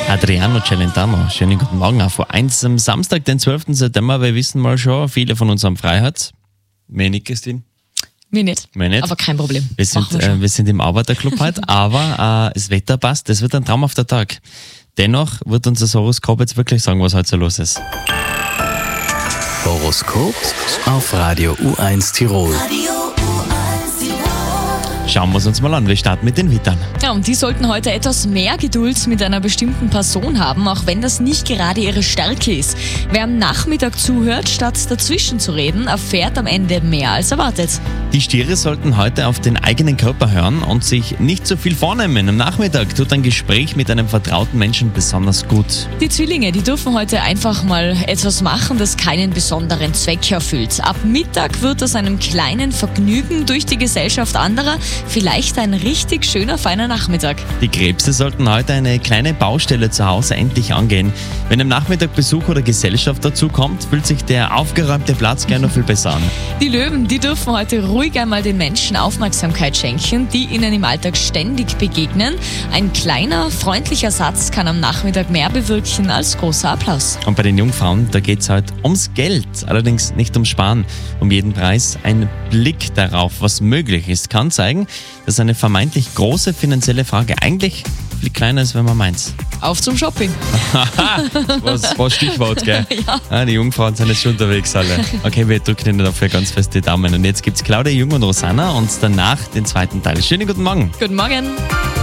Adriano Celentano, schönen guten Morgen auch vor 1 am Samstag, den 12. September. Wir wissen mal schon, viele von uns haben Freiheit. Mehr nicht, Christine? Mir nicht, aber kein Problem. Wir sind im Arbeiterclub heute, aber das Wetter passt, das wird ein traumhafter Tag. Dennoch wird uns das Horoskop jetzt wirklich sagen, was heute so los ist. Horoskop auf Radio U1 Tirol. Schauen wir es uns mal an. Wir starten mit den Wittern. Ja, und die sollten heute etwas mehr Geduld mit einer bestimmten Person haben, auch wenn das nicht gerade ihre Stärke ist. Wer am Nachmittag zuhört, statt dazwischen zu reden, erfährt am Ende mehr als erwartet. Die Stiere sollten heute auf den eigenen Körper hören und sich nicht so viel vornehmen. Am Nachmittag tut ein Gespräch mit einem vertrauten Menschen besonders gut. Die Zwillinge, die dürfen heute einfach mal etwas machen, das keinen besonderen Zweck erfüllt. Ab Mittag wird aus einem kleinen Vergnügen durch die Gesellschaft anderer vielleicht ein richtig schöner, feiner Nachmittag. Die Krebse sollten heute eine kleine Baustelle zu Hause endlich angehen. Wenn am Nachmittag Besuch oder Gesellschaft dazu kommt, fühlt sich der aufgeräumte Platz gleich noch viel besser an. Die Löwen, die dürfen heute ruhig einmal den Menschen Aufmerksamkeit schenken, die ihnen im Alltag ständig begegnen. Ein kleiner, freundlicher Satz kann am Nachmittag mehr bewirken als großer Applaus. Und bei den Jungfrauen, da geht es heute ums Geld, allerdings nicht ums Sparen. Um jeden Preis. Ein Blick darauf, was möglich ist, kann zeigen, dass eine vermeintlich große finanzielle Frage eigentlich viel kleiner ist, wenn man meint. Auf zum Shopping. Das war Stichwort, gell? Ja. Die Jungfrauen sind jetzt schon unterwegs alle. Okay, wir drücken Ihnen dafür ganz fest die Daumen. Und jetzt gibt's Claudia Jung und Rosanna und danach den zweiten Teil. Schönen guten Morgen. Guten Morgen.